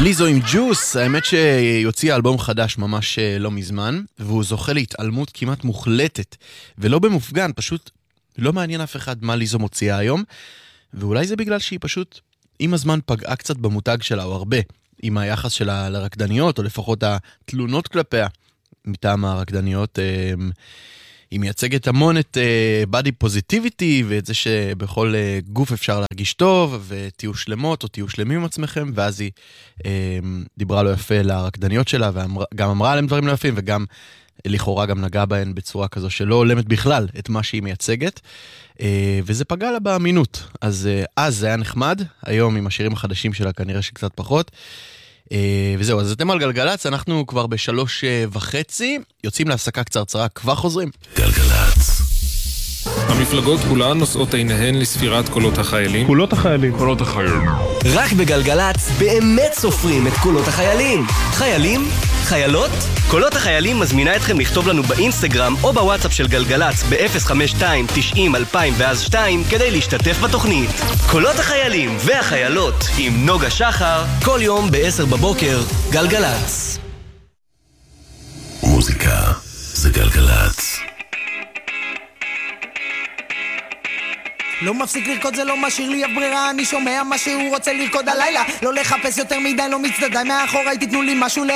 ליזו עם ג'וס, האמת שיוציא אלבום חדש ממש לא מזמן, והוא זוכה להתעלמות כמעט מוחלטת, ולא במופגן, פשוט לא מעניין אף אחד מה ליזו מוציאה היום, ואולי זה בגלל שהיא פשוט עם הזמן פגעה קצת במותג שלה, או הרבה, עם היחס שלה לרקדניות, או לפחות התלונות כלפיה מטעם הרקדניות. היא מייצגת המון את בדי פוזיטיביטי, ואת זה שבכל גוף אפשר להרגיש טוב, ותהיו שלמות או תהיו שלמים עם עצמכם, ואז היא דיברה לא יפה לרקדניות שלה, וגם אמרה עליהם דברים לא יפים, וגם לכאורה גם נגעה בהן בצורה כזו שלא עולמת בכלל את מה שהיא מייצגת, וזה פגע לה באמינות. אז זה היה נחמד, היום עם השירים החדשים שלה כנראה שקצת פחות, וזהו, אז אתם על גלגלץ, אנחנו כבר ב3:30, יוצאים להפסקה קצרצרה, כבר חוזרים. גלגלץ. המפלגות כולן נושאות עיניהן לספירת קולות החיילים. קולות החיילים. קולות החיילים. רק בגלגלץ באמת סופרים את קולות החיילים. חיילים? חיילות? קולות החיילים מזמינה אתכם לכתוב לנו באינסטגרם או בוואטסאפ של גלגלץ ב-052-90-2002 כדי להשתתף בתוכנית. קולות החיילים והחיילות עם נוגה שחר, כל יום ב-10 בבוקר, גלגלץ. מוזיקה זה גלגלץ. לא מפסיק לרקוד, זה לא משאיר לי אף ברירה, אני שומע מה שהוא רוצה לרקוד הלילה, לא לחפש יותר מדי, לא מצטדי מאחורי, תיתנו לי משהו